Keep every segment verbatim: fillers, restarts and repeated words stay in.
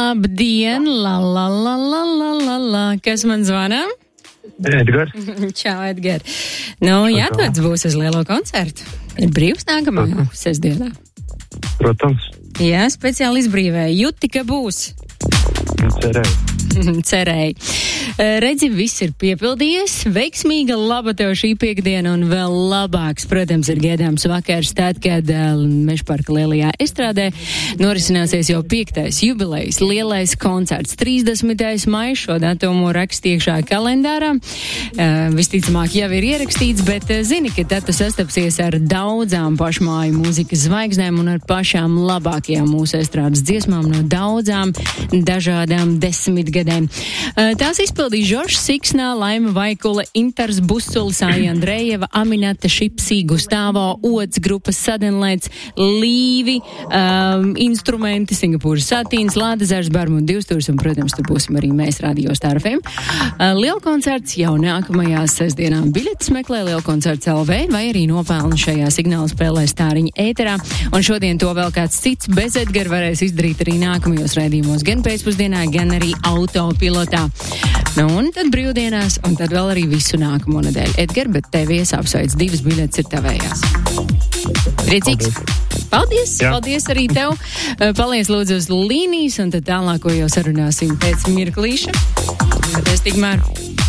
Labdien, la la la la la la la. Kas man zvana? Edgars. Čau, Edgar. Nu, jāatvedz būs uz lielo koncertu. Ir brīvs nākamajā sestdienā. Protams. Jā, speciāli izbrīvēja. Juti, ka būs. Cerēju. Cerēju. Redzi, viss ir piepildījies. Veiksmīga, laba tev šī piekdiena un vēl labāks, protams, ir gaidāms vakars tad, kad uh, Mežparka lielajā estrādē norisināsies jau piektais jubilejs, lielais koncerts. trīsdesmitais maijs šo datumu rakst iekšā kalendārā. Uh, visticamāk jau ir ierakstīts, bet uh, zini, ka tad tu sastapsies ar daudzām pašmāju mūzikas zvaigznēm un ar pašām labākajām mūsu estrādes dziesmām no daudzām dažādām desmitgadēm. Uh, tās izpildīs Žoržs Siksnā, Laima Vaikula, Intars Busulis, Aija Andrejeva, Aminata Šipsī, Gustavo, Ods grupas Sadenlēts, Līvi, um, instrumenti, Singapūras Satīns, Lādezars, Barmu un Divstūrs, un, protams, tu būsim arī mēs Radio Star F M. Uh, Lielkoncerts jau nākamajās sestdienām. Biļetes meklē Lielkoncerts L V vai arī nopelna šajā signāla spēlē Stāriņa ēterā, un šodien to vēl kāds cits bez Edgara varēs izdarīt arī nākamajos raidījumos, gan pēcpusdienā, gan arī autopilotā. Nu, un tad brīvdienās, un tad vēl arī visu nākamo nedēļu. Edgar, bet tevi iesāpsveic, divas biļetes ir tavējās. Priecīgs? Paldies! Jā. Paldies arī tev! Paliec lūdzu uz līnijas, un tad tālāko jau sarunāsim pēc mirklīša. Tad es tikmēr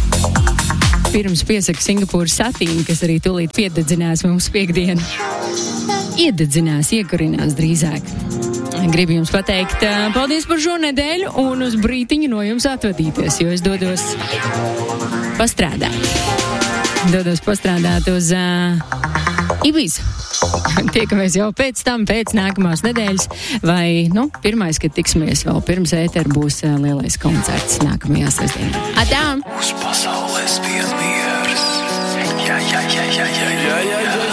pirms piesaku Singapūras Satīnu, kas arī tūlīt piededzinās mums piekdienu. Iededzinās, iekurinās drīzāk. Gribu jums pateikt paldies par šo nedēļu un uz brītiņu no jums atvadīties, jo es dodos pastrādāt. Dodos pastrādāt uz uh, Ibizu. Tiekamies jau pēc tam, pēc nākamās nedēļas, vai, nu, pirmais, kad tiksimies vēl pirms ētera būs uh, lielais koncerts nākamajā sestdienā. Atā! Uz pasaules vien miers. Jā, jā, jā, jā, jā, jā, jā, jā.